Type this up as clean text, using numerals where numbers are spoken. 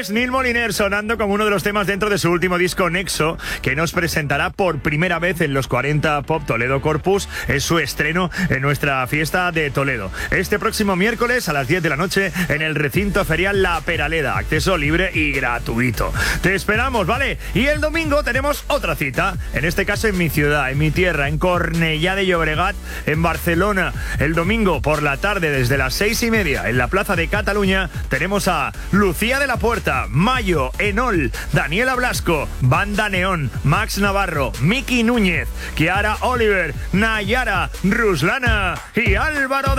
es Neil Moliner sonando como uno de los temas dentro de su último disco Nexo, que nos presentará por primera vez en los 40 Pop Toledo Corpus. Es su estreno en nuestra fiesta de Toledo. Este próximo miércoles a las 10 de la noche en el recinto ferial La Peraleda. Acceso libre y gratuito. Te esperamos, ¿vale? Y el domingo tenemos otra cita. En este caso en mi ciudad, en mi tierra, en Cornellá de Llobregat, en Barcelona. El domingo por la tarde desde las 6:30 en la Plaza de Cataluña tenemos a Lucía de la Puerta, Mayo, Enol, Daniela Blasco, Banda Neón, Max Navarro, Miki Núñez, Kiara Oliver, Nayara, Ruslana y Álvaro de